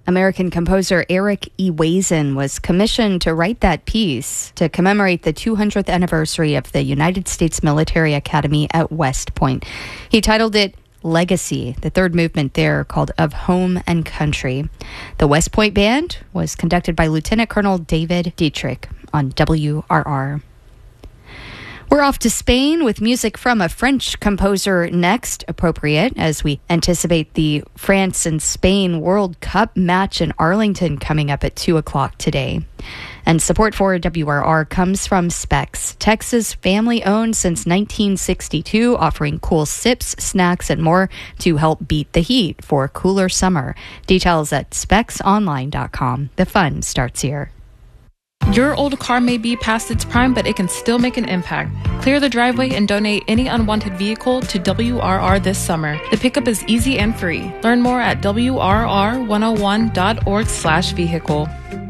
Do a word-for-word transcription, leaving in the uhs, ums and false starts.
American composer Eric E. Wazen was commissioned to write that piece to commemorate the two hundredth anniversary of the United States Military Academy at West Point. He titled it Legacy, the third movement there called Of Home and Country. The West Point Band was conducted by Lieutenant Colonel David Dietrich on W R R. We're off to Spain with music from a French composer next, appropriate, as we anticipate the France and Spain World Cup match in Arlington coming up at two o'clock today. And support for W R R comes from Specs, Texas family-owned since nineteen sixty-two, offering cool sips, snacks, and more to help beat the heat for a cooler summer. Details at specs online dot com. The fun starts here. Your old car may be past its prime, but it can still make an impact. Clear the driveway and donate any unwanted vehicle to W R R this summer. The pickup is easy and free. Learn more at W R R one oh one dot org slash vehicle.